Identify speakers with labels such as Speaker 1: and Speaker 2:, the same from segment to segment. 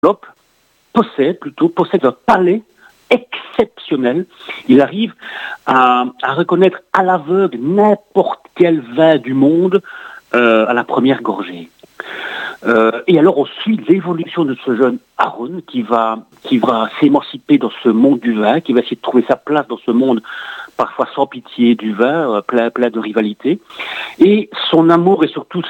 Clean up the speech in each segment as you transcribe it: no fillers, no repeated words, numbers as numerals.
Speaker 1: possède un palais exceptionnel. Il arrive à reconnaître à l'aveugle n'importe quel vin du monde à la première gorgée. Et alors on suit l'évolution de ce jeune Aaron qui va s'émanciper dans ce monde du vin, qui va essayer de trouver sa place dans ce monde parfois sans pitié du vin, plein de rivalité. Et son amour et surtout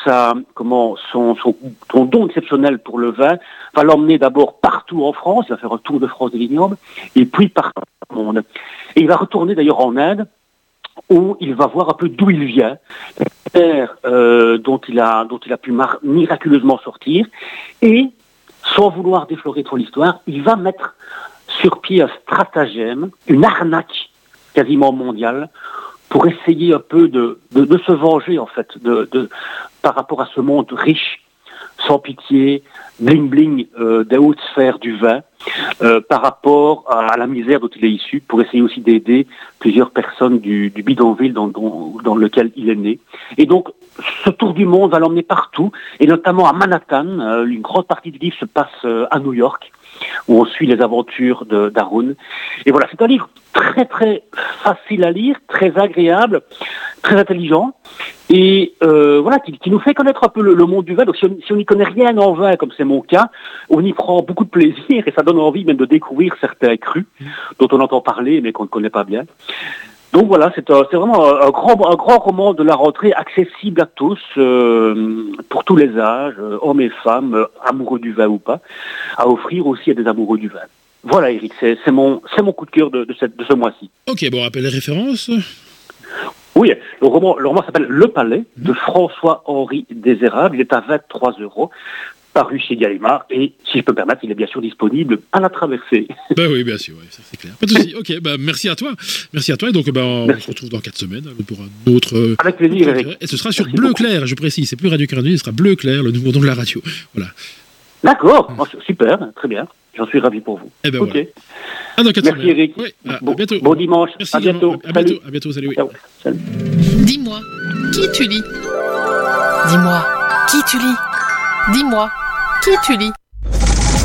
Speaker 1: son don exceptionnel pour le vin va l'emmener d'abord partout en France, il va faire un tour de France des vignobles, et puis partout dans le monde. Et il va retourner d'ailleurs en Inde, où il va voir un peu d'où il vient, terre dont il a pu miraculeusement sortir, et sans vouloir déflorer trop l'histoire, il va mettre sur pied un stratagème, une arnaque quasiment mondiale, pour essayer un peu de se venger en fait par rapport à ce monde riche, sans pitié, bling-bling des hautes sphères du vin, par rapport à la misère dont il est issu, pour essayer aussi d'aider plusieurs personnes du bidonville dans lequel il est né. Et donc, ce tour du monde va l'emmener partout, et notamment à Manhattan. Une grande partie du livre se passe à New York, où on suit les aventures d'Aaron. Et voilà, c'est un livre très très facile à lire, très agréable, très intelligent, et voilà, qui nous fait connaître un peu le monde du vin. Donc si on n'y connaît rien en vin, comme c'est mon cas, on y prend beaucoup de plaisir, et ça donne envie même de découvrir certains crus dont on entend parler, mais qu'on ne connaît pas bien. Donc voilà, c'est vraiment un grand roman de la rentrée, accessible à tous, pour tous les âges, hommes et femmes, amoureux du vin ou pas, à offrir aussi à des amoureux du vin. Voilà, Eric, c'est mon coup de cœur de ce mois-ci.
Speaker 2: Ok, bon, on rappelle les références.
Speaker 1: Oui, le roman s'appelle Le Palais, de François-Henri Désérable. Il est à 23 €, paru chez Gallimard, et si je peux me permettre, il est bien sûr disponible à la traversée.
Speaker 2: Ben oui, bien sûr, ouais, ça c'est clair. Pas de souci. Ok, merci à toi. Merci à toi. Et donc, on se retrouve dans 4 semaines pour un autre.
Speaker 1: Avec plaisir, Eric.
Speaker 2: Et ce sera sur Bleu Clair, je précise. C'est plus Radio Caranus, ce sera Bleu Clair, le nouveau nom de la radio. Voilà.
Speaker 1: D'accord, super, très bien. J'en suis ravi pour vous.
Speaker 2: Eh ben
Speaker 1: ok.
Speaker 2: Voilà. Dans 4
Speaker 1: Merci
Speaker 2: semaines.
Speaker 1: Eric.
Speaker 2: Oui, à bientôt.
Speaker 1: Bon dimanche.
Speaker 2: Merci,
Speaker 1: à bientôt.
Speaker 2: À bientôt, salut. Oui.
Speaker 1: Ciao. Salut.
Speaker 3: Dis-moi, qui tu lis ? Dis-moi, qui tu lis ? Dis-moi, qui tu lis ?